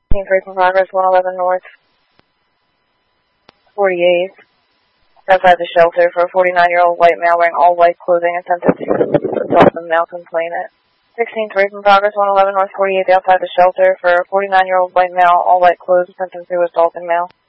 16-3 from progress, 111 North 48th. Outside the shelter for a 49-year-old white male wearing all white clothing attempted to assault the male complainant. 16-3 from progress, 111 North 48th. Outside the shelter for a 49-year-old white male, all white clothes attempting to assault the male.